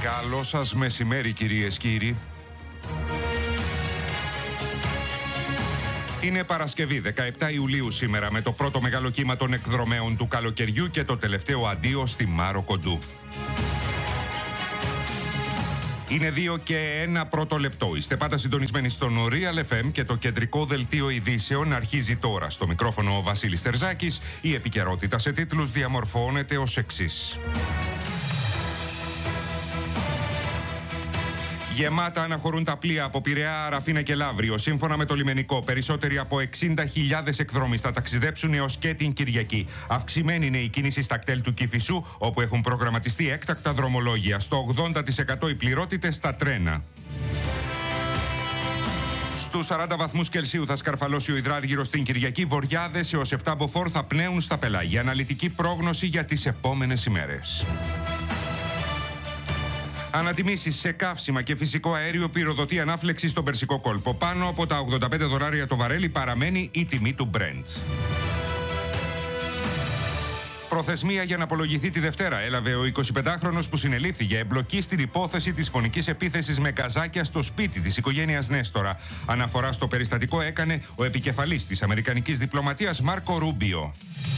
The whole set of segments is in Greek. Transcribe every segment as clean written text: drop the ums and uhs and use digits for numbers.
Καλό σας μεσημέρι, κυρίες και κύριοι. Είναι Παρασκευή, 17 Ιουλίου σήμερα, με το πρώτο μεγάλο κύμα των εκδρομέων του καλοκαιριού και το τελευταίο αντίο στη Μάρο Κοντού. Είναι 2 και 1 πρώτο λεπτό. Είστε πάντα συντονισμένοι στον Real FM και το κεντρικό δελτίο ειδήσεων αρχίζει τώρα. Στο μικρόφωνο ο Βασίλης Τερζάκης. Η επικαιρότητα σε τίτλους διαμορφώνεται ως εξής. Γεμάτα αναχωρούν τα πλοία από Πειραιά, Ραφίνα και Λαύριο. Σύμφωνα με το λιμενικό, περισσότεροι από 60.000 εκδρομείς θα ταξιδέψουν έως και την Κυριακή. Αυξημένη είναι η κίνηση στα κτέλ του Κηφισού, όπου έχουν προγραμματιστεί έκτακτα δρομολόγια. Στο 80% οι πληρότητες στα τρένα. Στους 40 βαθμούς Κελσίου θα σκαρφαλώσει ο υδράργυρος στην Κυριακή. Βοριάδες έως 7 μποφόρ θα πνέουν στα πελάγια. Αναλυτική πρόγνωση για τις επόμενες ημέρες. Ανατιμήσεις σε καύσιμα και φυσικό αέριο πυροδοτεί ανάφλεξη στον Περσικό κόλπο. Πάνω από τα $85 το βαρέλι παραμένει η τιμή του Brent. Προθεσμία για να απολογηθεί τη Δευτέρα έλαβε ο 25χρονος που συνελήφθη για εμπλοκή στην υπόθεση της φωνικής επίθεσης με καζάκια στο σπίτι της οικογένειας Νέστορα. Αναφορά στο περιστατικό έκανε ο επικεφαλής της αμερικανικής διπλωματίας Μάρκο Ρούμπιο.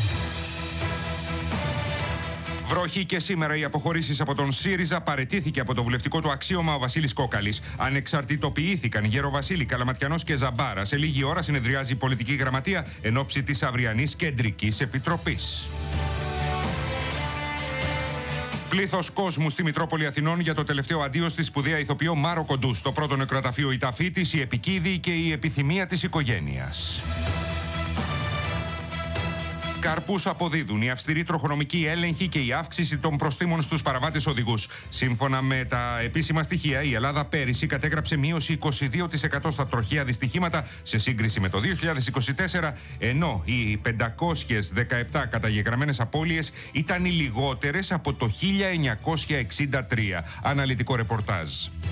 Βροχή και σήμερα οι αποχωρήσεις από τον ΣΥΡΙΖΑ. Παραιτήθηκε από το βουλευτικό του αξίωμα ο Βασίλης Κόκαλης. Ανεξαρτητοποιήθηκαν Γεροβασίλη, Καλαματιανός και Ζαμπάρα. Σε λίγη ώρα συνεδριάζει η πολιτική γραμματεία εν ώψη της αυριανής κεντρικής επιτροπής. Πλήθος κόσμου στη Μητρόπολη Αθηνών για το τελευταίο αντίο στη σπουδαία ηθοποιό Μάρο Κοντού. Στο πρώτο νεκροταφείο η ταφή της, η επικίδη και η επιθυμία της οικογένειας. Καρπούς αποδίδουν η αυστηρή τροχονομική έλεγχη και η αύξηση των προστίμων στους παραβάτες οδηγούς. Σύμφωνα με τα επίσημα στοιχεία, η Ελλάδα πέρυσι κατέγραψε μείωση 22% στα τροχαία δυστυχήματα σε σύγκριση με το 2024, ενώ οι 517 καταγεγραμμένες απώλειες ήταν οι λιγότερες από το 1963. Αναλυτικό ρεπορτάζ.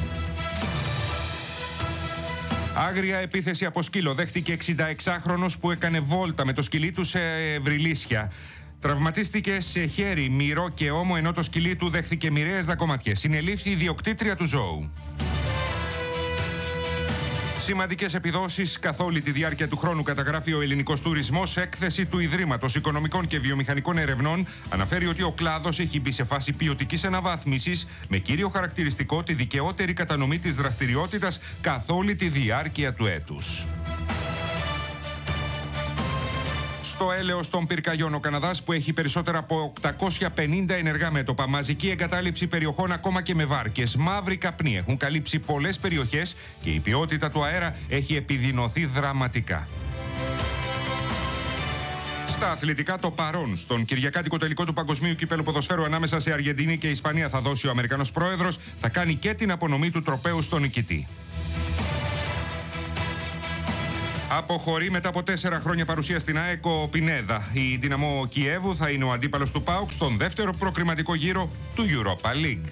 Άγρια επίθεση από σκύλο δέχτηκε 66χρονος που έκανε βόλτα με το σκυλί του σε Βρυλίσια. Τραυματίστηκε σε χέρι, μυρό και ώμο, ενώ το σκυλί του δέχθηκε μοιραίες δακωματιές. Συνελήφθη η ιδιοκτήτρια του ζώου. Σημαντικές επιδόσεις καθ' όλη τη διάρκεια του χρόνου καταγράφει ο ελληνικός τουρισμός. Έκθεση του Ιδρύματος Οικονομικών και Βιομηχανικών Ερευνών αναφέρει ότι ο κλάδος έχει μπει σε φάση ποιοτικής αναβάθμισης, με κύριο χαρακτηριστικό τη δικαιότερη κατανομή της δραστηριότητας καθ' όλη τη διάρκεια του έτους. Στο έλεος των πυρκαγιών, ο Καναδάς, που έχει περισσότερα από 850 ενεργά μέτωπα, μαζική εγκατάλειψη περιοχών ακόμα και με βάρκες, μαύροι καπνοί έχουν καλύψει πολλές περιοχές και η ποιότητα του αέρα έχει επιδεινωθεί δραματικά. Στα αθλητικά, το παρόν στον κυριακάτικο τελικό του Παγκοσμίου Κυπέλλου Ποδοσφαίρου ανάμεσα σε Αργεντινή και Ισπανία θα δώσει ο Αμερικανός πρόεδρος, θα κάνει και την απονομή του τροπαίου στον νικητή. Αποχωρεί μετά από 4 χρόνια παρουσία στην ΑΕΚ ο Πινέδα. Η Δυναμό Κιέβου θα είναι ο αντίπαλος του ΠΑΟΚ στον δεύτερο προκριματικό γύρο του Europa League.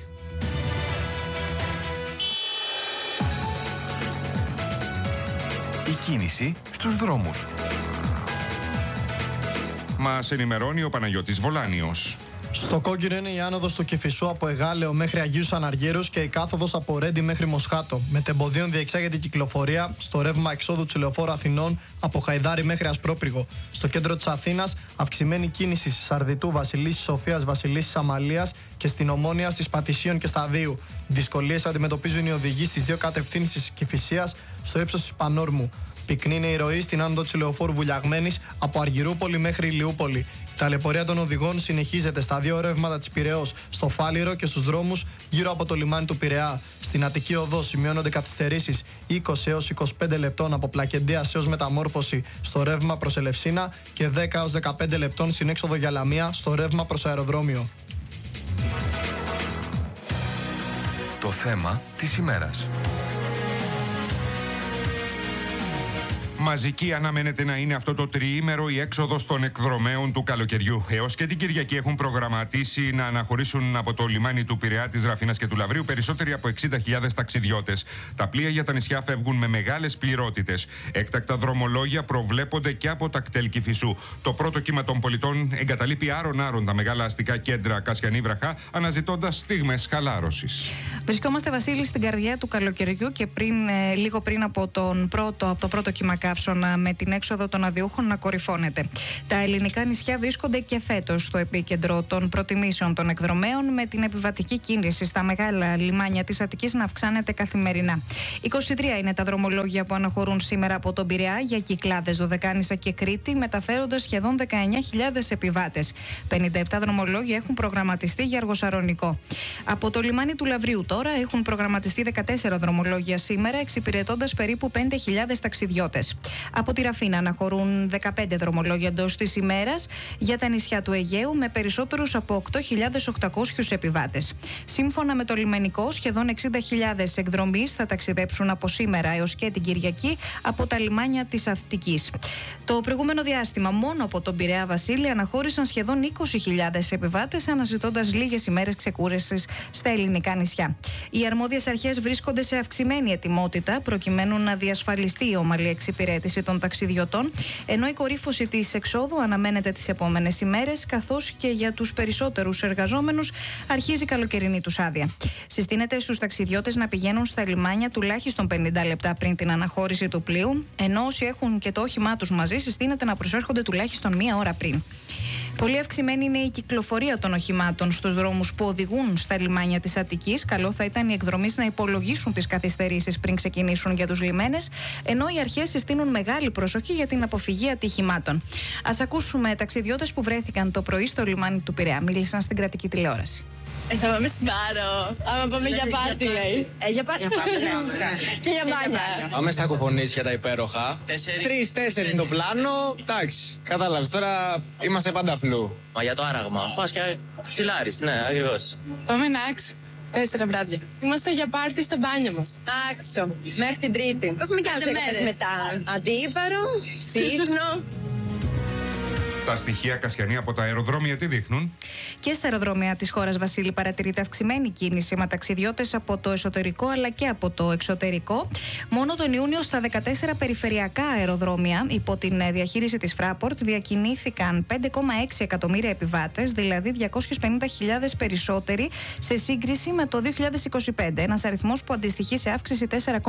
Η κίνηση στους δρόμους. Μας ενημερώνει ο Παναγιώτης Βολάνιος. Στο κόκκινο είναι η άνοδος του Κηφισού από Εγάλεο μέχρι Αγίους Αναργύρους και η κάθοδος από Ρέντι μέχρι Μοσχάτο. Με τεμποδίων διεξάγεται η κυκλοφορία στο ρεύμα εξόδου του Λεωφόρου Αθηνών από Χαϊδάρι μέχρι Ασπρόπυργο. Στο κέντρο της Αθήνας, αυξημένη κίνηση στη Σαρδιτού, Βασιλίσσης Σοφίας, Βασιλίσσης Αμαλίας και στην Ομόνια, στις Πατησίων και Σταδίου. Δυσκολίες αντιμετωπίζουν οι οδηγοί στις δύο κατευθύνσεις της Κηφισίας στο ύψος της Πανόρμου. Πυκνή είναι η ροή στην άνοδο της Λεωφόρου Βουλιαγμένης από Αργυρούπολη μέχρι Ηλιούπολη. Η ταλαιπωρία των οδηγών συνεχίζεται στα δύο ρεύματα της Πειραιώς, στο Φάληρο και στους δρόμους γύρω από το λιμάνι του Πειραιά. Στην Αττική Οδό σημειώνονται καθυστερήσεις 20 έως 25 λεπτών από Πλακεντίας έως Μεταμόρφωση στο ρεύμα προς Ελευσίνα και 10 έως 15 λεπτών στην έξοδο για Λαμία στο ρεύμα προς αεροδρόμιο. Το θέμα της ημέρας. Μαζική αναμένεται να είναι αυτό το τριήμερο η έξοδος των εκδρομέων του καλοκαιριού. Έως και την Κυριακή έχουν προγραμματίσει να αναχωρήσουν από το λιμάνι του Πειραιά, της Ραφίνας και του Λαβρίου περισσότεροι από 60.000 ταξιδιώτες. Τα πλοία για τα νησιά φεύγουν με μεγάλες πληρότητες. Έκτακτα δρομολόγια προβλέπονται και από τα κτέλ Κηφισού. Το πρώτο κύμα των πολιτών εγκαταλείπει άρον-άρον τα μεγάλα αστικά κέντρα Κασιανή Βραχά, αναζητώντας στιγμές χαλάρωσης. Βρισκόμαστε, Βασίλη, στην καρδιά του καλοκαιριού και λίγο πριν από το πρώτο κύμα καύσωνα με την έξοδο των αδειούχων να κορυφώνεται. Τα ελληνικά νησιά βρίσκονται και φέτος στο επίκεντρο των προτιμήσεων των εκδρομέων, με την επιβατική κίνηση στα μεγάλα λιμάνια της Αττικής να αυξάνεται καθημερινά. 23 είναι τα δρομολόγια που αναχωρούν σήμερα από τον Πειραιά για Κυκλάδες, Δωδεκάνησα και Κρήτη, μεταφέροντας σχεδόν 19.000 επιβάτες. 57 δρομολόγια έχουν προγραμματιστεί για Αργοσαρονικό. Από το λιμάνι του Λαβρίου τώρα έχουν προγραμματιστεί 14 δρομολόγια σήμερα, εξυπηρετώντας περίπου 5.000 ταξιδιώτες. Από τη Ραφίνα αναχωρούν 15 δρομολόγια εντός της ημέρας για τα νησιά του Αιγαίου, με περισσότερους από 8.800 επιβάτες. Σύμφωνα με το λιμενικό, σχεδόν 60.000 εκδρομείς θα ταξιδέψουν από σήμερα έως και την Κυριακή από τα λιμάνια της Αττικής. Το προηγούμενο διάστημα, μόνο από τον Πειραιά, Βασίλη, αναχώρησαν σχεδόν 20.000 επιβάτες, αναζητώντας λίγες ημέρες ξεκούρασης στα ελληνικά νησιά. Οι αρμόδιες αρχές βρίσκονται σε αυξημένη ετοιμότητα προκειμένου να διασφαλιστεί η ομαλή εξυπηρέτηση των ταξιδιωτών, ενώ η κορύφωση της εξόδου αναμένεται τις επόμενες ημέρες, καθώς και για τους περισσότερους εργαζόμενους αρχίζει η καλοκαιρινή τους άδεια. Συστήνεται στους ταξιδιώτες να πηγαίνουν στα λιμάνια τουλάχιστον 50 λεπτά πριν την αναχώρηση του πλοίου, ενώ όσοι έχουν και το όχημά τους μαζί συστήνεται να προσέρχονται τουλάχιστον μία ώρα πριν. Πολύ αυξημένη είναι η κυκλοφορία των οχημάτων στους δρόμους που οδηγούν στα λιμάνια της Αττικής. Καλό θα ήταν οι εκδρομείς να υπολογίσουν τις καθυστερήσεις πριν ξεκινήσουν για τους λιμένες, ενώ οι αρχές συστήνουν μεγάλη προσοχή για την αποφυγή ατυχημάτων. Ας ακούσουμε ταξιδιώτες που βρέθηκαν το πρωί στο λιμάνι του Πειραιά. Μίλησαν στην κρατική τηλεόραση. Θα πάμε στην Πάρο. Άμα πάμε για πάρτι, λέει. Για πάρτι. Και για μπάνια. Πάμε στα κουφονίσια τα υπέροχα. 3-4 το πλάνο. Εντάξει, κατάλαβες. Τώρα είμαστε πάντα φλού. Μα για το άραγμα. Πας και τσιλάρεις, ναι, ακριβώς. Πάμε Νάξ. 4 βράδια. Είμαστε για πάρτι στα μπάνια μας. Άξο. Μέχρι την Τρίτη. Έχουμε και άλλες μέρες μετά. Αντίπαρο, Σύγχρονο. Τα στοιχεία, Κασιανή, από τα αεροδρόμια τι δείχνουν? Και στα αεροδρόμια της χώρας, Βασίλη, παρατηρείται αυξημένη κίνηση με ταξιδιώτες από το εσωτερικό αλλά και από το εξωτερικό. Μόνο τον Ιούνιο στα 14 περιφερειακά αεροδρόμια υπό την διαχείριση της Fraport διακινήθηκαν 5,6 εκατομμύρια επιβάτες, δηλαδή 250.000 περισσότεροι σε σύγκριση με το 2025. Ένας αριθμός που αντιστοιχεί σε αύξηση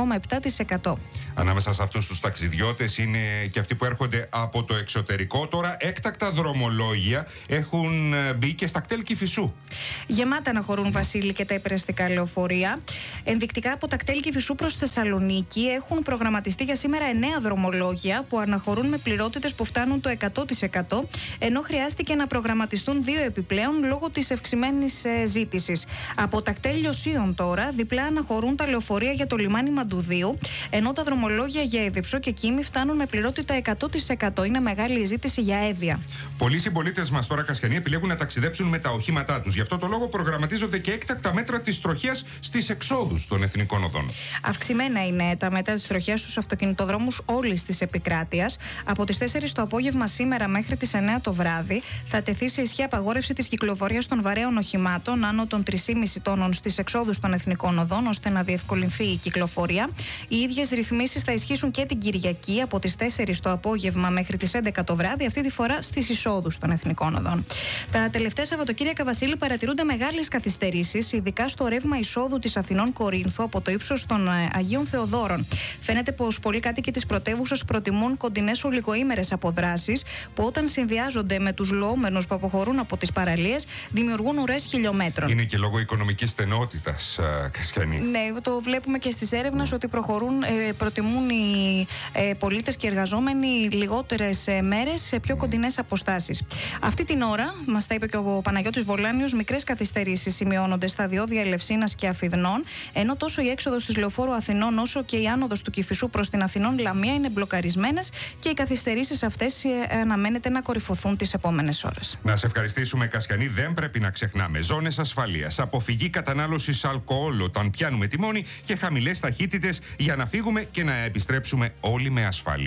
4,7%. Ανάμεσα σε αυτούς τους ταξιδιώτες είναι και αυτοί που έρχονται από το εξωτερικό. Τώρα έκτακτα δρομολόγια έχουν μπει και στα κτέλ Κηφισού. Γεμάτα αναχωρούν, Βασίλη, και τα υπεραστικά λεωφορεία. Ενδεικτικά από τα κτέλ Κηφισού προς Θεσσαλονίκη έχουν προγραμματιστεί για σήμερα 9 δρομολόγια που αναχωρούν με πληρότητες που φτάνουν το 100%, ενώ χρειάστηκε να προγραμματιστούν 2 επιπλέον λόγω της αυξημένης ζήτησης. Από τα κτέλ Λιωσίων τώρα διπλά αναχωρούν τα λεωφορεία για το λιμάνι Μαντουδίου, ενώ τα δρομολόγια για Ιδρυψό και Κίμη φτάνουν με πληρότητα 100%. Είναι μεγάλη η ζήτηση για έδεια. Πολλοί συμπολίτες μας τώρα, Κασιανή, επιλέγουν να ταξιδέψουν με τα οχήματά τους. Γι' αυτό το λόγο προγραμματίζονται και έκτακτα μέτρα της τροχιάς στις εξόδους των εθνικών οδών. Αυξημένα είναι τα μέτρα της τροχιάς στους αυτοκινητοδρόμους όλης της επικράτειας. Από τις 4 το απόγευμα σήμερα μέχρι τις 9 το βράδυ θα τεθεί σε ισχύ απαγόρευση της κυκλοφορίας των βαρέων οχημάτων άνω των 3,5 τόνων στις εξόδους των εθνικών οδών, ώστε να διευκολυνθεί η κυκλοφορία. Οι ίδιες ρυθμίσεις θα ισχύσουν και την Κυριακή από τις 4 το απόγευμα μέχρι τις 11 το βράδυ, αυτή τη φορά στις εισόδους των εθνικών οδών. Τα τελευταία Σαββατοκύριακα, Βασίλη, παρατηρούνται μεγάλες καθυστερήσεις, ειδικά στο ρεύμα εισόδου της Αθηνών Κορίνθου από το ύψος των Αγίων Θεοδόρων. Φαίνεται πως πολλοί κάτοικοι της πρωτεύουσας προτιμούν κοντινές ολιγοήμερες αποδράσεις, που όταν συνδυάζονται με τους λοόμενους που αποχωρούν από τις παραλίες, δημιουργούν ουρές χιλιόμετρων. Είναι και λόγω οικονομικής στενότητας, Κασιανή. Ναι, το βλέπουμε και στις έρευνες ότι προτιμούν οι πολίτες και οι εργαζόμενοι λιγότερες μέρες σε πιο κοντινές αποστάσεις. Αυτή την ώρα, μας τα είπε και ο Παναγιώτης Βολάνιος, μικρές καθυστερήσεις σημειώνονται στα διόδια Ελευσίνας και Αφιδνών, ενώ τόσο η έξοδος της Λεωφόρου Αθηνών όσο και η άνοδος του Κηφισού προς την Αθηνών Λαμία είναι μπλοκαρισμένες και οι καθυστερήσεις αυτές αναμένεται να κορυφωθούν τις επόμενες ώρες. Να σε ευχαριστήσουμε, Κασιανή. Δεν πρέπει να ξεχνάμε ζώνες ασφαλείας, αποφυγή κατανάλωσης αλκοόλ όταν πιάνουμε τιμόνι και χαμηλές ταχύτητες για να φύγουμε και να επιστρέψουμε όλοι με ασφάλεια.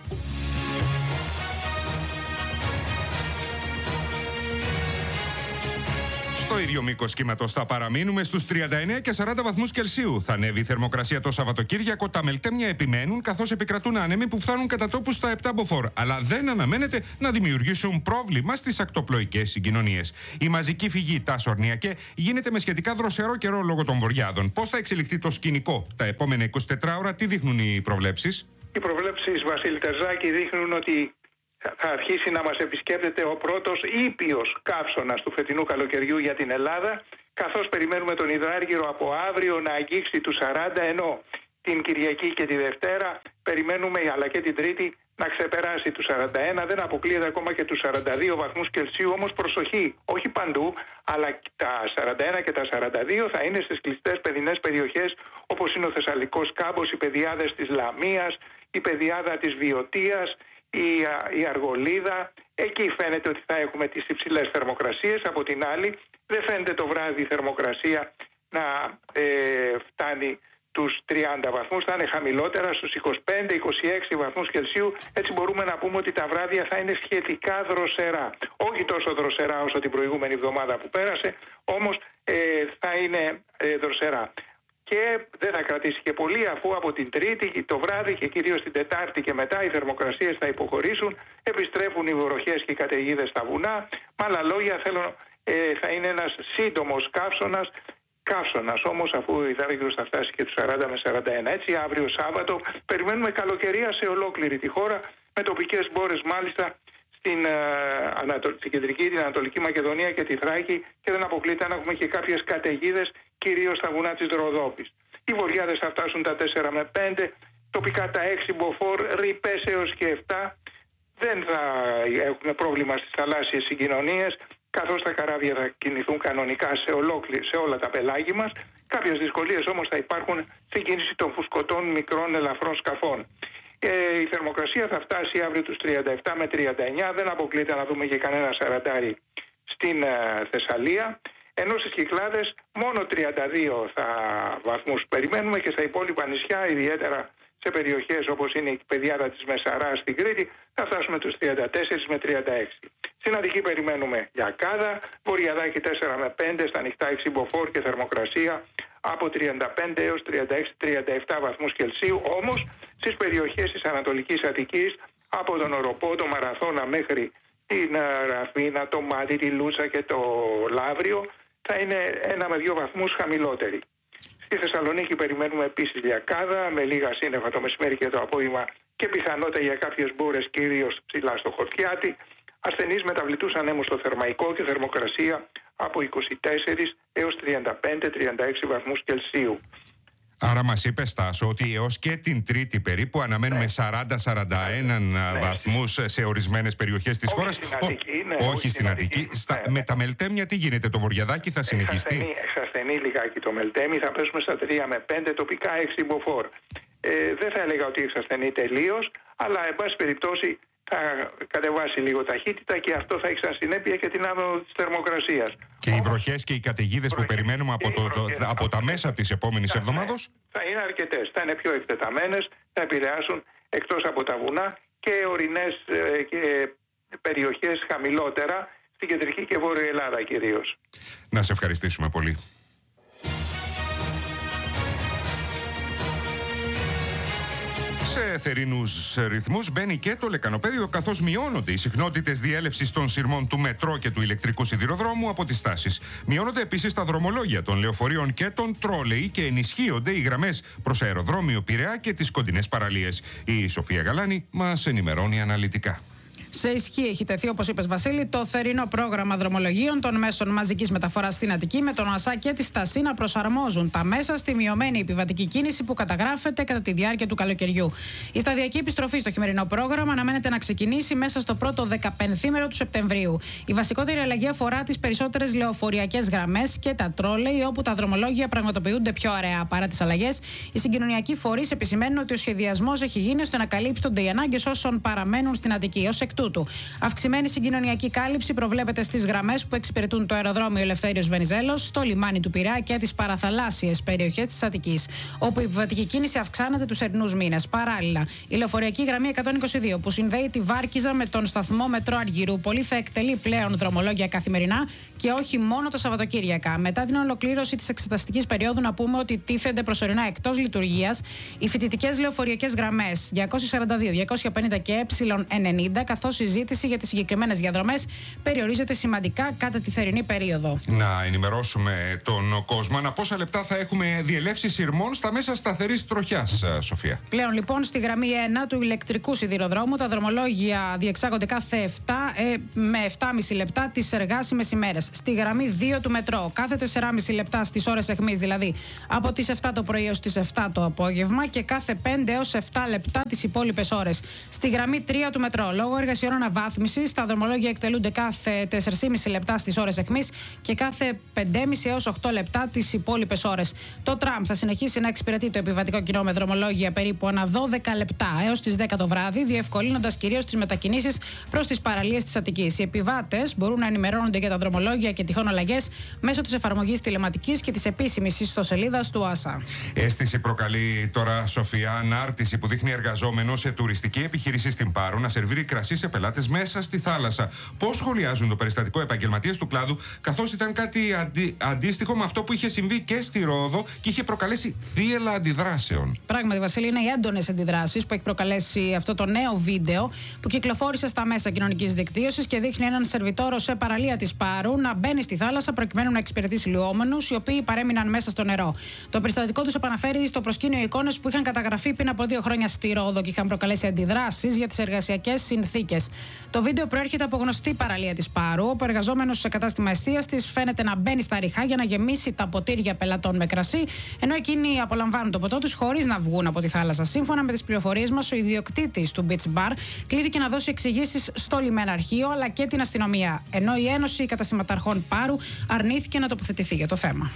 Στο ίδιο μήκος κύματος θα παραμείνουμε στους 39 και 40 βαθμούς Κελσίου. Θα ανέβει η θερμοκρασία το Σαββατοκύριακο. Τα μελτέμια επιμένουν, καθώς επικρατούν άνεμοι που φτάνουν κατά τόπους στα 7 μποφόρ. Αλλά δεν αναμένεται να δημιουργήσουν πρόβλημα στις ακτοπλοϊκές συγκοινωνίες. Η μαζική φυγή Τάσο Ορνιακέ γίνεται με σχετικά δροσερό καιρό λόγω των βοριάδων. Πώς θα εξελιχθεί το σκηνικό τα επόμενα 24 ώρα, τι δείχνουν οι προβλέψεις? Οι προβλέψεις, Βασίλη Τερζάκη, δείχνουν ότι θα αρχίσει να μας επισκέπτεται ο πρώτος ήπιος καύσωνας του φετινού καλοκαιριού για την Ελλάδα, καθώς περιμένουμε τον υδράργυρο από αύριο να αγγίξει τους 40, ενώ την Κυριακή και τη Δευτέρα περιμένουμε, αλλά και την Τρίτη, να ξεπεράσει τους 41. Δεν αποκλείεται ακόμα και τους 42 βαθμούς Κελσίου, όμως προσοχή, όχι παντού, αλλά τα 41 και τα 42 θα είναι στις κλειστές παιδινές περιοχές, όπως είναι ο Θεσσαλικός Κάμπος, οι πεδιάδες της Λαμίας, η πεδιάδα της Βιωτίας, η Αργολίδα. Εκεί φαίνεται ότι θα έχουμε τις υψηλές θερμοκρασίες. Από την άλλη, δεν φαίνεται το βράδυ η θερμοκρασία να φτάνει τους 30 βαθμούς, θα είναι χαμηλότερα στους 25-26 βαθμούς Κελσίου. Έτσι μπορούμε να πούμε ότι τα βράδια θα είναι σχετικά δροσερά. Όχι τόσο δροσερά όσο την προηγούμενη εβδομάδα που πέρασε, όμως θα είναι δροσερά. Και δεν θα κρατήσει και πολύ, αφού από την Τρίτη το βράδυ και κυρίως την Τετάρτη και μετά οι θερμοκρασίες θα υποχωρήσουν, επιστρέφουν οι βροχές και οι καταιγίδες στα βουνά. Με άλλα λόγια, θα είναι ένας σύντομος καύσωνας όμως, αφού η υδράργυρος θα φτάσει και τους 40 με 41. Έτσι, αύριο Σάββατο περιμένουμε καλοκαιρία σε ολόκληρη τη χώρα, με τοπικές μπόρες μάλιστα στην κεντρική, την Ανατολική Μακεδονία και τη Θράκη, και δεν αποκλείται να έχουμε και κάποιες καταιγίδες, κυρίως στα βουνά της Ροδόπης. Οι βοριάδες θα φτάσουν τα 4 με 5, τοπικά τα 6 μποφόρ, ρηπές έως και 7. Δεν θα έχουμε πρόβλημα στις θαλάσσιες συγκοινωνίες, καθώς τα καράβια θα κινηθούν κανονικά σε όλα τα πελάγη μας. Κάποιες δυσκολίες όμως θα υπάρχουν στην κίνηση των φουσκωτών μικρών ελαφρών σκαφών. Η θερμοκρασία θα φτάσει αύριο τους 37 με 39, δεν αποκλείεται να δούμε και κανένα 40 στην Θεσσαλία, ενώ στις Κυκλάδες μόνο 32 βαθμούς περιμένουμε, και στα υπόλοιπα νησιά, ιδιαίτερα σε περιοχές όπως είναι η πεδιάδα της Μεσαράς στην Κρήτη, θα φτάσουμε τους 34 με 36. Στην Αττική περιμένουμε Λιακάδα, Βορειαδάκι 4 με 5, στα ανοιχτά 6 μποφόρ και θερμοκρασία από 35 έως 36-37 βαθμούς Κελσίου. Όμως στις περιοχές της Ανατολικής Αττικής, από τον Οροπό, το Μαραθώνα μέχρι την Ραφίνα, το Μάτι, τη Λούτσα και το Λαύριο, θα είναι 1 με 2 βαθμούς χαμηλότεροι. Στη Θεσσαλονίκη περιμένουμε επίσης Λιακάδα, με λίγα σύννεφα το μεσημέρι και το απόγευμα και πιθανότητα για κάποιες μπούρες, κυρίως ψηλά στο Χορτιάτι. Ασθενείς μεταβλητούς ανέμους στο Θερμαϊκό και θερμοκρασία από 24 έως 35-36 βαθμούς Κελσίου. Άρα μας είπε, Στάσο, ότι έως και την Τρίτη περίπου αναμένουμε 40-41 βαθμούς σε ορισμένες περιοχές της χώρας. Όχι στην Αττική. Με τα μελτέμια τι γίνεται, το Βορειαδάκι θα συνεχιστεί? Εξασθενεί λιγάκι το μελτέμι, θα πέσουμε στα 3 με 5, τοπικά 6 μποφόρ. Δεν θα έλεγα ότι εξασθενεί τελείως, αλλά εν πάση περιπτώσει θα κατεβάσει λίγο ταχύτητα, και αυτό θα έχει σαν συνέπεια και την άνοδο της θερμοκρασίας. Και οι βροχές και οι καταιγίδες που περιμένουμε από τα μέσα της επόμενης εβδομάδος θα είναι αρκετές, θα είναι πιο εκτεταμένες, θα επηρεάσουν εκτός από τα βουνά και ορεινές και περιοχές χαμηλότερα στην κεντρική και βόρεια Ελλάδα κυρίως. Να σε ευχαριστήσουμε πολύ. Σε θερινούς ρυθμούς μπαίνει και το λεκανοπέδιο, καθώς μειώνονται οι συχνότητες διέλευσης των σειρμών του μετρό και του ηλεκτρικού σιδηροδρόμου από τις στάσεις. Μειώνονται επίσης τα δρομολόγια των λεωφορείων και των τρόλεϊ και ενισχύονται οι γραμμές προς αεροδρόμιο Πειραιά και τις κοντινές παραλίες. Η Σοφία Γαλάνη μας ενημερώνει αναλυτικά. Σε ισχύ έχει τεθεί, όπως είπες, Βασίλη, το θερινό πρόγραμμα δρομολογίων των μέσων μαζικής μεταφοράς στην Αττική, με τον ΑΣΑ και τη Στασή να προσαρμόζουν τα μέσα στη μειωμένη επιβατική κίνηση που καταγράφεται κατά τη διάρκεια του καλοκαιριού. Η σταδιακή επιστροφή στο χειμερινό πρόγραμμα αναμένεται να ξεκινήσει μέσα στο πρώτο 15ήμερο του Σεπτεμβρίου. Η βασικότερη αλλαγή αφορά τις περισσότερες λεωφοριακές γραμμές και τα τρόλεϊ, όπου τα δρομολόγια πραγματοποιούνται πιο αραιά. Παρά τις αλλαγές, οι συγκοινωνιακοί φορείς επισημαίνουν ότι ο σχεδιασμός έχει γίνει ώστε να καλύπτονται οι ανάγκες όσων παραμένουν στην Αττική. Ως εκ τούτου, τούτου, αυξημένη συγκοινωνιακή κάλυψη προβλέπεται στις γραμμές που εξυπηρετούν το αεροδρόμιο Ελευθέριος Βενιζέλος, το λιμάνι του Πειραιά και τις παραθαλάσσιες περιοχές της Αττικής, όπου η επιβατική κίνηση αυξάνεται τους ερνούς μήνες. Παράλληλα, η λεωφορειακή γραμμή 122 που συνδέει τη Βάρκιζα με τον σταθμό μετρό Αργυρούπολη θα εκτελεί πλέον δρομολόγια καθημερινά και όχι μόνο τα Σαββατοκύριακα. Μετά την ολοκλήρωση της εξεταστικής περίοδου, να πούμε ότι τίθενται προσωρινά εκτός λειτουργίας οι φοιτητικές λεωφορειακές γραμμές 242, 250 και ε90, καθώς η ζήτηση για τις συγκεκριμένες διαδρομές περιορίζεται σημαντικά κατά τη θερινή περίοδο. Να ενημερώσουμε τον κόσμο ανά πόσα λεπτά θα έχουμε διελεύσεις σειρμών στα μέσα σταθερής τροχιάς, Σοφία. Πλέον λοιπόν στη γραμμή 1 του ηλεκτρικού σιδηροδρόμου τα δρομολόγια διεξάγονται κάθε 7 με 7,5 λεπτά τις εργάσιμες ημέρες. Στη γραμμή 2 του μετρό κάθε 4,5 λεπτά στις ώρες αιχμής, δηλαδή από τις 7 το πρωί έως τις 7 το απόγευμα, και κάθε 5 έως 7 λεπτά τις υπόλοιπες ώρες. Στη γραμμή 3 του μετρό, λόγω εργασιών αναβάθμισης, τα δρομολόγια εκτελούνται κάθε 4,5 λεπτά στις ώρες αιχμής και κάθε 5,5 έως 8 λεπτά τις υπόλοιπες ώρες. Το τραμ θα συνεχίσει να εξυπηρετεί το επιβατικό κοινό με δρομολόγια περίπου ανά 12 λεπτά έως τις 10 το βράδυ, διευκολύνοντας κυρίως τις μετακινήσεις προς τις παραλίες της Αττικής. Οι επιβάτες μπορούν να ενημερώνονται για τα δρομολόγια και τυχόν αλλαγές μέσω της εφαρμογής τηλεματικής και της επίσημης ιστοσελίδας του ΆΣΑ. Αίσθηση προκαλεί τώρα, Σοφία, ανάρτηση που δείχνει εργαζόμενο σε τουριστική επιχείρηση στην Πάρο να σερβίρει κρασί σε πελάτες μέσα στη θάλασσα. Πώς σχολιάζουν το περιστατικό επαγγελματίες του κλάδου, καθώς ήταν κάτι αντίστοιχο με αυτό που είχε συμβεί και στη Ρόδο και είχε προκαλέσει θύελλα αντιδράσεων. Πράγματι, Βασίλη, είναι οι έντονες αντιδράσεις που έχει προκαλέσει αυτό το νέο βίντεο που κυκλοφόρησε στα μέσα κοινωνικής δικτύωσης και δείχνει έναν σερβιτόρο σε παραλία της Πάρου να μπαίνει στη θάλασσα προκειμένου να εξυπηρετήσει λιώμενους οι οποίοι παρέμειναν μέσα στο νερό. Το περιστατικό τους επαναφέρει στο προσκήνιο εικόνες που είχαν καταγραφεί πριν από 2 χρόνια στη Ρόδο και είχαν προκαλέσει αντιδράσεις για τις εργασιακές συνθήκες. Το βίντεο προέρχεται από γνωστή παραλία της Πάρου, όπου ο εργαζόμενος σε κατάστημα εστίας της φαίνεται να μπαίνει στα ριχά για να γεμίσει τα ποτήρια πελατών με κρασί, ενώ εκείνοι απολαμβάνουν το ποτό τους χωρίς να βγουν από τη θάλασσα. Σύμφωνα με τις πληροφορίες μας, ο ιδιοκτήτης του Beach Bar κλήθηκε να δώσει εξηγήσεις στο λιμεναρχείο αλλά και την αστυνομία, ενώ η Ένωση Κατασηματαρχών Πάρου αρνήθηκε να τοποθετηθεί για το θέμα.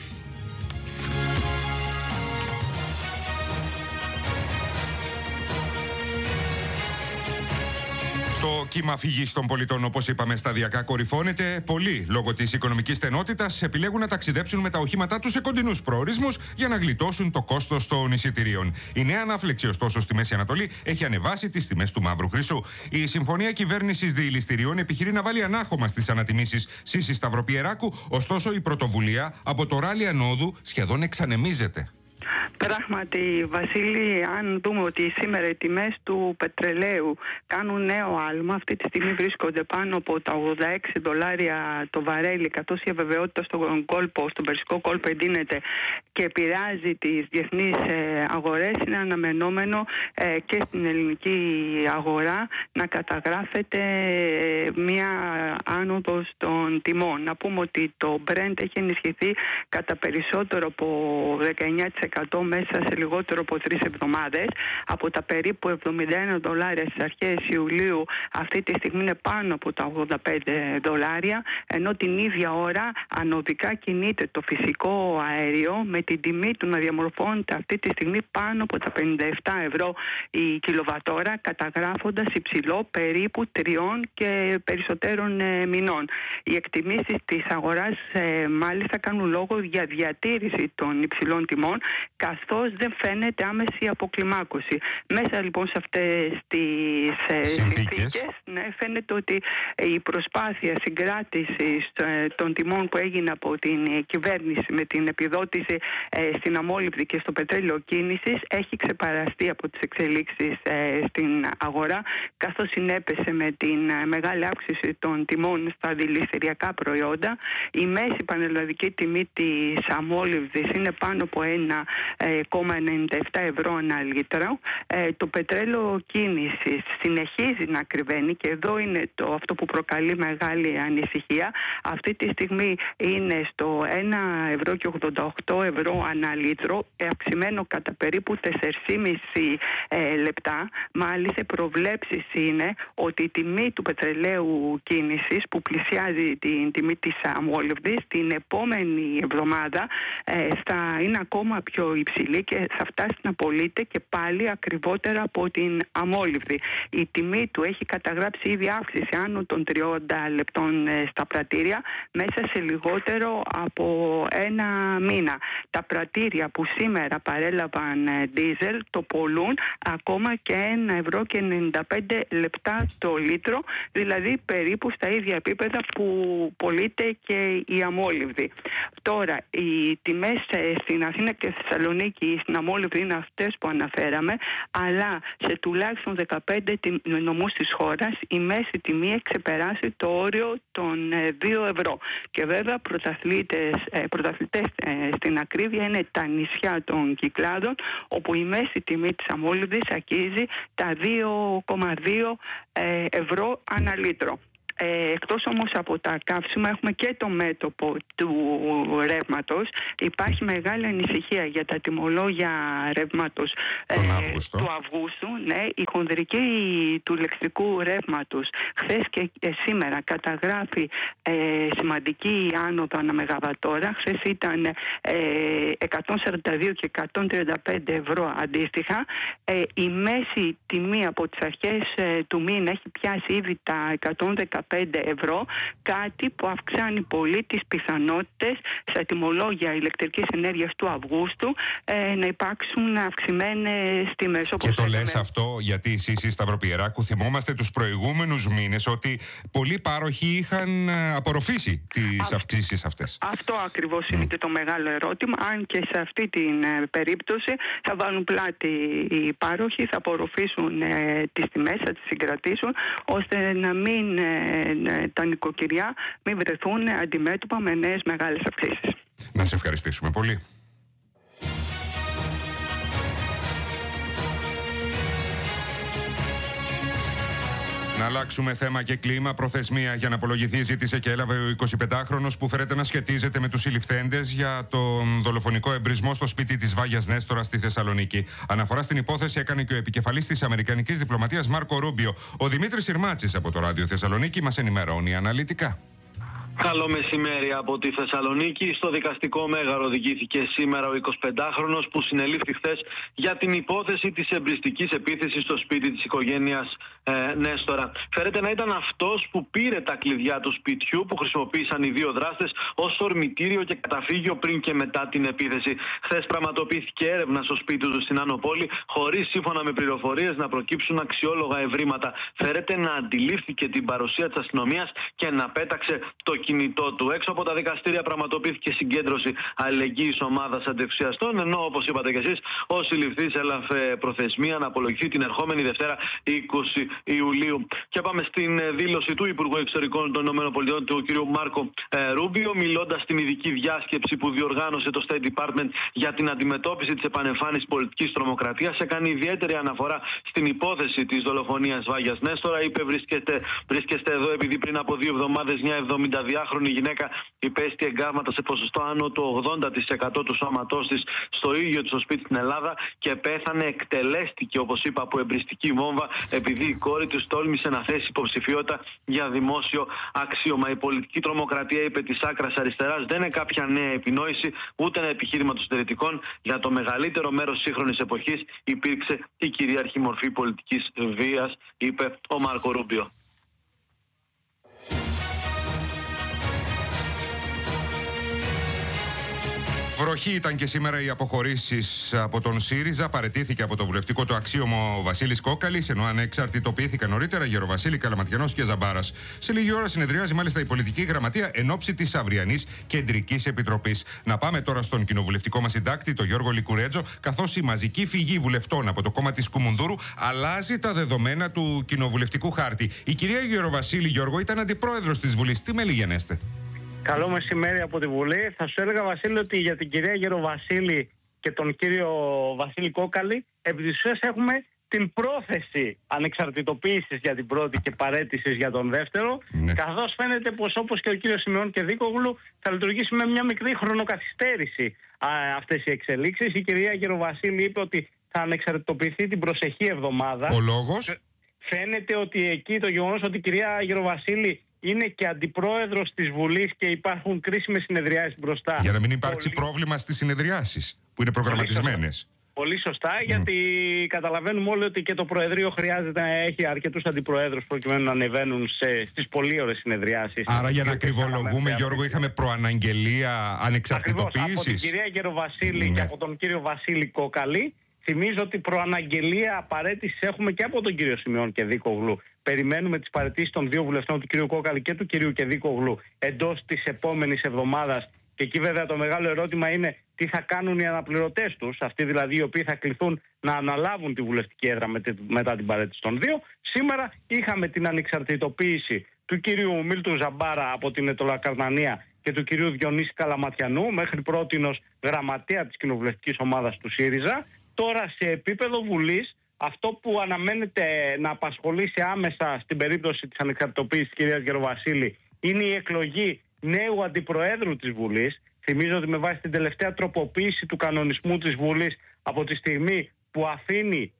Το κύμα φυγής των πολιτών, όπως είπαμε, σταδιακά κορυφώνεται. Πολλοί, λόγω της οικονομικής στενότητας, επιλέγουν να ταξιδέψουν με τα οχήματά τους σε κοντινούς προορισμούς για να γλιτώσουν το κόστος των εισιτηρίων. Η νέα ανάφλεξη, ωστόσο, στη Μέση Ανατολή έχει ανεβάσει τις τιμές του μαύρου χρυσού. Η Συμφωνία Κυβέρνησης Διηληστηρίων επιχειρεί να βάλει ανάχωμα στις ανατιμήσεις Σύσης Σταυροπιεράκου, ωστόσο η πρωτοβουλία από το ράλι ανόδου σχεδόν εξανεμίζεται. Πράγματι, Βασίλη, αν δούμε ότι σήμερα οι τιμές του πετρελαίου κάνουν νέο άλμα, αυτή τη στιγμή βρίσκονται πάνω από τα $86 το βαρέλι, καθώς η αβεβαιότητα στον Περσικό κόλπο εντείνεται και επηρεάζει τις διεθνείς αγορές, είναι αναμενόμενο και στην ελληνική αγορά να καταγράφεται μία άνοδος των τιμών. Να πούμε ότι το Brent έχει ενισχυθεί κατά περισσότερο από 19% μέσα σε λιγότερο από 3 εβδομάδες. Από τα περίπου $71 στις αρχές Ιουλίου, αυτή τη στιγμή είναι πάνω από τα $85, ενώ την ίδια ώρα ανωδικά κινείται το φυσικό αέριο με την τιμή του να διαμορφώνεται αυτή τη στιγμή πάνω από τα €57 η κιλοβατόρα, καταγράφοντας υψηλό περίπου 3 και περισσότερων μηνών. Οι εκτιμήσεις της αγοράς μάλιστα κάνουν λόγο για διατήρηση των υψηλών τιμών, καθώς δεν φαίνεται άμεση αποκλιμάκωση. Μέσα λοιπόν σε αυτές τις συνθήκες, φαίνεται ότι η προσπάθεια συγκράτησης των τιμών που έγινε από την κυβέρνηση με την επιδότηση στην αμόλυβδη και στο πετρέλαιο κίνησης έχει ξεπαραστεί από τις εξελίξεις στην αγορά, καθώς συνέπεσε με την μεγάλη αύξηση των τιμών στα δηληστηριακά προϊόντα. Η μέση πανελλαδική τιμή της αμόλυβδης είναι πάνω από €1,97 ανά λίτρο. Το πετρέλαιο κίνησης συνεχίζει να ακριβένει και εδώ είναι αυτό που προκαλεί μεγάλη ανησυχία. Αυτή τη στιγμή είναι στο €1,88 ανά λίτρο, αυξημένο κατά περίπου 4,5 λεπτά. Μάλιστα, οι προβλέψεις είναι ότι η τιμή του πετρελαίου κίνησης που πλησιάζει την τιμή της αμόλυβδης την επόμενη εβδομάδα θα είναι ακόμα πιο υψηλή, υψηλή και θα φτάσει να πωλείται και πάλι ακριβότερα από την αμόλυβδη. Η τιμή του έχει καταγράψει ήδη αύξηση άνω των 30 λεπτών στα πρατήρια μέσα σε λιγότερο από ένα μήνα. Τα πρατήρια που σήμερα παρέλαβαν ντίζελ το πολλούν ακόμα και 1,95 ευρώ το λίτρο, δηλαδή περίπου στα ίδια επίπεδα που πωλείται και η αμόλυβδη. Τώρα, οι τιμές στην Αθήνα και στη Θεσσαλονίκη στην αμόλυβδη είναι αυτές που αναφέραμε, αλλά σε τουλάχιστον 15 νομούς της χώρας η μέση τιμή έχει ξεπεράσει το όριο των 2 ευρώ. Και βέβαια πρωταθλητές στην ακρίβεια είναι τα νησιά των Κυκλάδων, όπου η μέση τιμή της αμόλυβδης αγγίζει τα 2,2 ευρώ ανά λίτρο. Εκτός όμως από τα καύσιμα έχουμε και το μέτωπο του ρεύματος. Υπάρχει μεγάλη ανησυχία για τα τιμολόγια ρεύματος του Αυγούστου. Ναι, η χονδρική του ηλεκτρικού ρεύματος χθες και σήμερα καταγράφει σημαντική άνοδο ανά μεγαβατόρα. Χθες ήταν 142 και 135 ευρώ αντίστοιχα. Η μέση τιμή από τις αρχές του μήνα έχει πιάσει ήδη τα 115 ευρώ, κάτι που αυξάνει πολύ τις πιθανότητες στα τιμολόγια ηλεκτρικής ενέργειας του Αυγούστου να υπάρξουν αυξημένες τιμές. Και το λες αυτό γιατί εσείς Σταυροπιεράκου θυμόμαστε τους προηγούμενους μήνες ότι πολλοί πάροχοι είχαν απορροφήσει τις αυξήσεις αυτές. Αυτό ακριβώς είναι και το μεγάλο ερώτημα. Αν και σε αυτή την περίπτωση θα βάλουν πλάτη οι πάροχοι, θα απορροφήσουν τις τιμές, θα τις συγκρατήσουν, ώστε να μην τα νοικοκυριά μην βρεθούν αντιμέτωπα με νέες μεγάλες αυξήσεις. Να σε ευχαριστήσουμε πολύ. Να αλλάξουμε θέμα και κλίμα. Προθεσμία για να απολογηθεί ζήτησε και έλαβε ο 25χρονος που φέρεται να σχετίζεται με τους συλληφθέντες για τον δολοφονικό εμπρισμό στο σπίτι της Βάγιας Νέστορα στη Θεσσαλονίκη. Αναφορά στην υπόθεση έκανε και ο επικεφαλής της Αμερικανικής Διπλωματίας Μάρκο Ρούμπιο. Ο Δημήτρης Συρμάτσης από το Ράδιο Θεσσαλονίκη μας ενημερώνει αναλυτικά. Καλό μεσημέρι από τη Θεσσαλονίκη. Στο δικαστικό μέγαρο οδηγήθηκε σήμερα ο 25χρονος που συνελήφθη χθες για την υπόθεση της εμπριστικής επίθεσης στο σπίτι της οικογένειας Νέστορα. Φέρεται να ήταν αυτός που πήρε τα κλειδιά του σπιτιού που χρησιμοποίησαν οι δύο δράστες ως ορμητήριο και καταφύγιο πριν και μετά την επίθεση. Χθες πραγματοποιήθηκε έρευνα στο σπίτι του στην Άνω Πόλη, χωρίς σύμφωνα με πληροφορίες να προκύψουν αξιόλογα ευρήματα. Φέρεται να αντιλήφθηκε την παρουσία της αστυνομίας και να πέταξε το κινητό του. Έξω από τα δικαστήρια πραγματοποιήθηκε συγκέντρωση αλληλεγγύης ομάδας αντιεξουσιαστών, ενώ όπως είπατε και εσείς, ο συλληφθής έλαβε προθεσμία να απολογηθεί την ερχόμενη Δευτέρα 20 Ιουλίου. Και πάμε στην δήλωση του Υπουργού Εξωτερικών των ΗΠΑ, του κ. Μάρκο Ρούμπιο, μιλώντας στην ειδική διάσκεψη που διοργάνωσε το State Department για την αντιμετώπιση της επανεμφάνισης πολιτικής τρομοκρατίας. Έκανε ιδιαίτερη αναφορά στην υπόθεση της δολοφονίας Βάγιας Νέστορα. Είπε: βρίσκεστε εδώ επειδή πριν από 2 εβδομάδες μια 72χρονη γυναίκα υπέστη εγκάβματα σε ποσοστό άνω του 80% του σώματός της στο ίδιο της σπίτι στην Ελλάδα και πέθανε, εκτελέστηκε όπως είπα από εμπριστική βόμβα επειδή η κόρη του τόλμησε να θέσει υποψηφιότητα για δημόσιο αξίωμα. Η πολιτική τρομοκρατία, είπε, της άκρας αριστεράς δεν είναι κάποια νέα επινόηση ούτε ένα επιχείρημα των συντηρητικών. Για το μεγαλύτερο μέρος σύγχρονης εποχής υπήρξε η κυρίαρχη μορφή πολιτικής βίας, είπε ο Μάρκο Ρούμπιο. Βροχή ήταν και σήμερα οι αποχωρήσεις από τον ΣΥΡΙΖΑ. Παραιτήθηκε από το βουλευτικό του αξίωμο ο Βασίλης Κόκαλης, ενώ ανεξαρτητοποιήθηκαν νωρίτερα Γεροβασίλη, Καλαματιανός και Ζαμπάρας. Σε λίγη ώρα συνεδριάζει μάλιστα η πολιτική γραμματεία εν ώψη της αυριανής Κεντρικής Επιτροπής. Να πάμε τώρα στον κοινοβουλευτικό μας συντάκτη, τον Γιώργο Λικουρέτζο, καθώς η μαζική φυγή βουλευτών από το κόμμα της Κουμουνδούρου αλλάζει τα δεδομένα του κοινοβουλευτικού χάρτη. Η κυρία Γεροβασίλη, Γιώργο, ήταν αντιπρόεδρος της Βουλής. Τι μέλη γενέστε? Καλό μεσημέρι από τη Βουλή. Θα σου έλεγα, Βασίλη, ότι για την κυρία Γεροβασίλη και τον κύριο Βασίλη Κόκαλη επί της ουσίας έχουμε την πρόθεση ανεξαρτητοποίησης για την πρώτη και παραίτησης για τον δεύτερο, καθώς φαίνεται πως όπως και ο κύριος Σιμεών και Δίκογλου θα λειτουργήσει με μια μικρή χρονοκαθυστέρηση αυτές οι εξελίξεις. Η κυρία Γεροβασίλη είπε ότι θα ανεξαρτητοποιηθεί την προσεχή εβδομάδα. Ο λόγος? Φαίνεται ότι εκεί το γεγονός ότι η κυρία Γεροβασίλη είναι και αντιπρόεδρος της Βουλής και υπάρχουν κρίσιμες συνεδριάσεις μπροστά. Για να μην υπάρξει πρόβλημα στις συνεδριάσεις. που είναι προγραμματισμένες. Πολύ σωστά, γιατί καταλαβαίνουμε όλοι ότι και το Προεδρείο χρειάζεται να έχει αρκετούς αντιπροέδρους προκειμένου να ανεβαίνουν στις πολύ ώρες συνεδριάσεις. Άρα, για να ακριβολογούμε, Γιώργο, είχαμε προαναγγελία ανεξαρτητοποίησης. Ακριβώς, από την κυρία Γεροβασίλη και από τον κύριο Βασίλη Κόκαλη. Θυμίζω ότι προαναγγελία απαραίτησης έχουμε και από τον κύριο Σιμεών Κεδίκογλου. Περιμένουμε τις παραιτήσεις των δύο βουλευτών, του κυρίου Κόκαλη και του κυρίου Κεδίκογλου, εντός της επόμενης εβδομάδας. Και εκεί βέβαια το μεγάλο ερώτημα είναι τι θα κάνουν οι αναπληρωτές τους, αυτοί δηλαδή οι οποίοι θα κληθούν να αναλάβουν τη βουλευτική έδρα μετά την παραίτηση των δύο. Σήμερα είχαμε την ανεξαρτητοποίηση του κυρίου Μίλτου Ζαμπάρα από την Ετωλακαρνανία και του κυρίου Διονύση Καλαματιανού, μέχρι πρότινος γραμματέα της κοινοβουλευτικής ομάδας του ΣΥΡΙΖΑ. Τώρα σε επίπεδο Βουλής, αυτό που αναμένεται να απασχολήσει άμεσα στην περίπτωση της ανεξαρτητοποίησης της κυρίας Γεροβασίλη είναι η εκλογή νέου αντιπροέδρου της Βουλής. Θυμίζω ότι με βάση την τελευταία τροποποίηση του κανονισμού της Βουλής, από τη στιγμή που αφήνει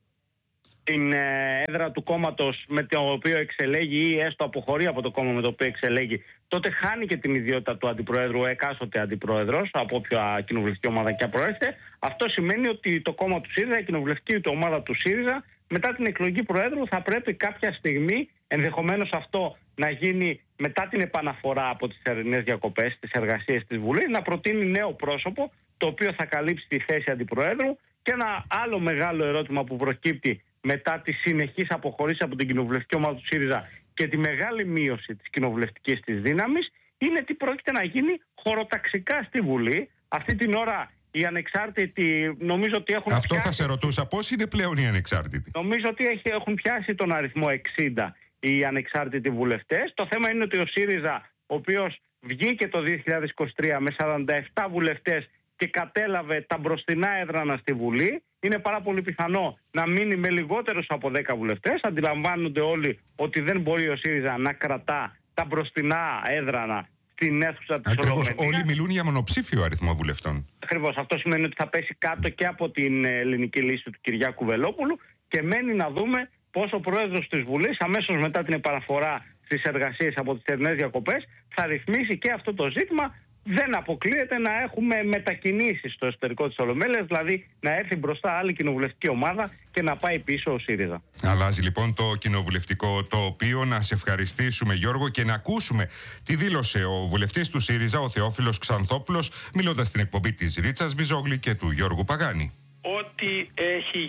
την έδρα του κόμματος με το οποίο εξελέγει ή έστω αποχωρεί από το κόμμα με το οποίο εξελέγει, τότε χάνει και την ιδιότητα του αντιπροέδρου, εκάστοτε αντιπρόεδρος, από όποια κοινοβουλευτική ομάδα και προέρχεται. Αυτό σημαίνει ότι το κόμμα του ΣΥΡΙΖΑ, η κοινοβουλευτική του ομάδα του ΣΥΡΙΖΑ, μετά την εκλογή προέδρου θα πρέπει κάποια στιγμή, ενδεχομένως αυτό να γίνει μετά την επαναφορά από τις θερινές διακοπές, τις εργασίες της Βουλής, να προτείνει νέο πρόσωπο, το οποίο θα καλύψει τη θέση αντιπροέδρου. Και ένα άλλο μεγάλο ερώτημα που προκύπτει μετά τις συνεχείς αποχωρήσεις από την κοινοβουλευτική ομάδα του ΣΥΡΙΖΑ και τη μεγάλη μείωση της κοινοβουλευτικής της δύναμης, είναι τι πρόκειται να γίνει χωροταξικά στη Βουλή. Αυτή την ώρα οι ανεξάρτητοι νομίζω ότι έχουν Αυτό πιάσει... θα σε ρωτούσα, πώς είναι πλέον οι ανεξάρτητοι? Νομίζω ότι έχουν πιάσει τον αριθμό 60 οι ανεξάρτητοι βουλευτές. Το θέμα είναι ότι ο ΣΥΡΙΖΑ, ο οποίος βγήκε το 2023 με 47 βουλευτές και κατέλαβε τα μπροστινά έδρανα στη Βουλή, είναι πάρα πολύ πιθανό να μείνει με λιγότερους από 10 βουλευτές. Αντιλαμβάνονται όλοι ότι δεν μπορεί ο ΣΥΡΙΖΑ να κρατά τα μπροστινά έδρανα στην αίθουσα της Ολομέλειας. Όλοι μιλούν για μονοψήφιο αριθμό βουλευτών. Ακριβώς. Αυτό σημαίνει ότι θα πέσει κάτω και από την ελληνική λύση του Κυριάκου Βελόπουλου και μένει να δούμε πώς ο πρόεδρος της Βουλής, αμέσως μετά την επαναφορά στις εργασίες από τις θερινές διακοπές, θα ρυθμίσει και αυτό το ζήτημα. Δεν αποκλείεται να έχουμε μετακινήσεις στο εσωτερικό της Ολομέλειας, δηλαδή να έρθει μπροστά άλλη κοινοβουλευτική ομάδα και να πάει πίσω ο ΣΥΡΙΖΑ. Αλλάζει λοιπόν το κοινοβουλευτικό τοπίο. Να σε ευχαριστήσουμε, Γιώργο, και να ακούσουμε τι δήλωσε ο βουλευτής του ΣΥΡΙΖΑ, ο Θεόφιλος Ξανθόπουλος, μιλώντας στην εκπομπή της Ρίτσας Μπιζόγλη και του Γιώργου Παγάνη. Ό,τι έχει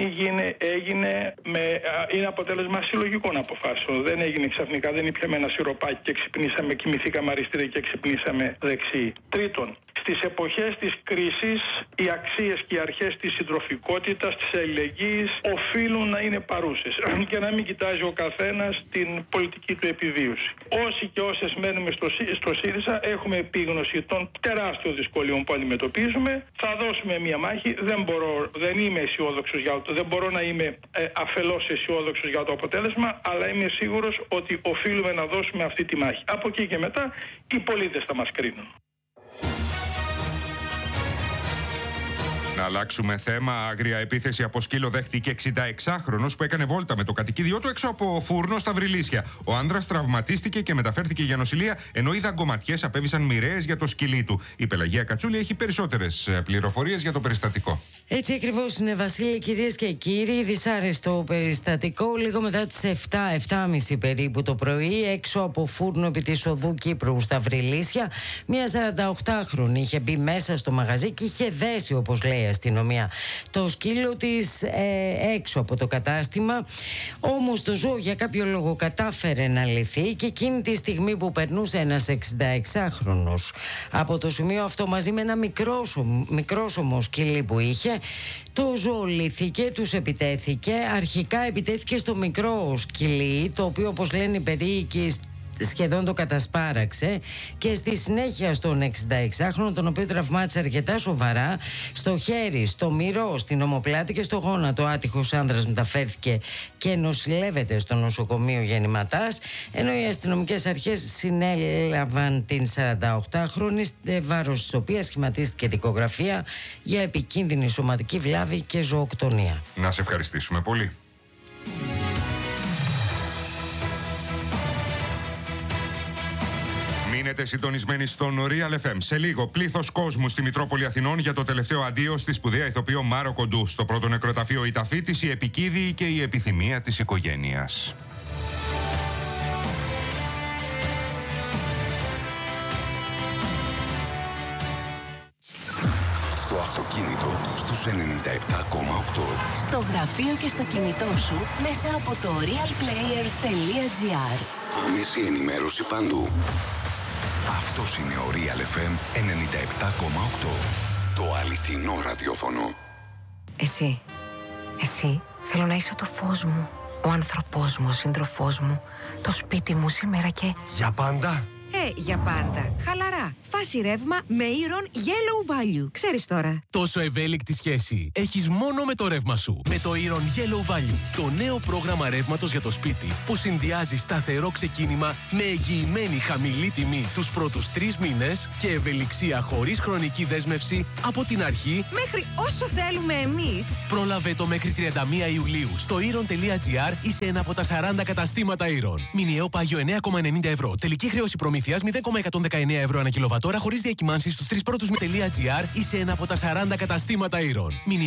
έγινε είναι αποτέλεσμα συλλογικών αποφάσεων. Δεν έγινε ξαφνικά, δεν ήπιαμε ένα σιροπάκι και ξυπνήσαμε, κοιμηθήκαμε αριστεροί και ξυπνήσαμε δεξιοί. Τρίτον, στις εποχές της κρίσης, οι αξίες και οι αρχές της συντροφικότητας, της αλληλεγγύης οφείλουν να είναι παρούσες και να μην κοιτάζει ο καθένας την πολιτική του επιβίωση. Όσοι και όσες μένουμε στο ΣΥΡΙΖΑ έχουμε επίγνωση των τεράστιων δυσκολιών που αντιμετωπίζουμε. Θα δώσουμε μια μάχη. Δεν είμαι αισιόδοξος δεν μπορώ να είμαι αφελώς αισιόδοξος για το αποτέλεσμα, αλλά είμαι σίγουρος ότι οφείλουμε να δώσουμε αυτή τη μάχη. Από εκεί και μετά οι πολίτες θα μας κρίνουν. Να αλλάξουμε θέμα. Άγρια επίθεση από σκύλο δέχτηκε 66χρονος που έκανε βόλτα με το κατοικίδιό του έξω από φούρνο στα Βρυλίσια. Ο άνδρας τραυματίστηκε και μεταφέρθηκε για νοσηλεία, ενώ οι δαγκωματιές απέβησαν μοιραίες για το σκυλί του. Η Πελαγία Κατσούλη έχει περισσότερες πληροφορίες για το περιστατικό. Έτσι ακριβώς είναι, Βασίλη, κυρίες και κύριοι. Δυσάρεστο περιστατικό λίγο μετά τις 7:30 περίπου το πρωί, έξω από φούρνο επί της οδού Κύπρου στα Βρυλίσια. Μια 48χρονη είχε μπει μέσα στο μαγαζί και είχε δέσει, όπως λέει η αστυνομία, το σκύλο της έξω από το κατάστημα. Όμως το ζώο για κάποιο λόγο κατάφερε να λυθεί και εκείνη τη στιγμή που περνούσε ένας 66χρονος από το σημείο αυτό μαζί με ένα μικρόσωμο σκυλί που είχε, το ζώο λύθηκε, τους επιτέθηκε. Αρχικά επιτέθηκε στο μικρό σκυλί, το οποίο, όπως λένε οι περίοικοι, σχεδόν το κατασπάραξε, και στη συνέχεια στον 66χρονο, τον οποίο τραυμάτισε αρκετά σοβαρά στο χέρι, στο μυρό, στην ομοπλάτη και στο γόνατο. Άτυχος άνδρας μεταφέρθηκε και νοσηλεύεται στο νοσοκομείο Γεννηματάς, ενώ οι αστυνομικές αρχές συνέλαβαν την 48χρονη, βάρος της οποίας σχηματίστηκε δικογραφία για επικίνδυνη σωματική βλάβη και ζωοκτονία. Να σε ευχαριστήσουμε πολύ. Μείνετε συντονισμένοι στον Real FM. Σε λίγο, πλήθος κόσμου στη Μητρόπολη Αθηνών για το τελευταίο αντίο στη σπουδαία ηθοποιό Μάρο Κοντού. Στο πρώτο νεκροταφείο η ταφή της, η επικίδη και η επιθυμία της οικογένειας. Στο αυτοκίνητο στους 97,8. Στο γραφείο και στο κινητό σου μέσα από το realplayer.gr. Άμεση ενημέρωση παντού. Αυτός είναι ο Real FM 97,8. Το αληθινό ραδιόφωνο. Εσύ θέλω να είσαι το φως μου, ο άνθρωπός μου, ο σύντροφός μου, το σπίτι μου σήμερα και... Για πάντα. Για πάντα. Χαλαρά. Φάση ρεύμα με Iron Yellow Value. Ξέρεις τώρα. Τόσο ευέλικτη σχέση έχεις μόνο με το ρεύμα σου. Με το Iron Yellow Value. Το νέο πρόγραμμα ρεύματος για το σπίτι που συνδυάζει σταθερό ξεκίνημα με εγγυημένη χαμηλή τιμή τους πρώτους 3 μήνες και ευελιξία χωρίς χρονική δέσμευση από την αρχή μέχρι όσο θέλουμε εμείς. Πρόλαβε το μέχρι 31 Ιουλίου στο iron.gr ή σε ένα από τα 40 καταστήματα Iron. Μηνιαίο πάγιο 9,90 ευρώ. Τελική χρέωση προμήθειας 0,119 ευρώ ανά κιλοβατόρα χωρίς διακυμάνσεις στους 3 πρώτους .gr ή σε ένα από τα 40 καταστήματα Iron.